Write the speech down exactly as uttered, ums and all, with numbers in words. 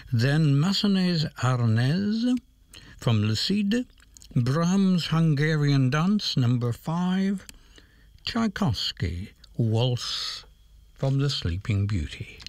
Then Massenet's Arnez from Le Cid, Brahms' Hungarian Dance number five, Tchaikovsky, Waltz from The Sleeping Beauty.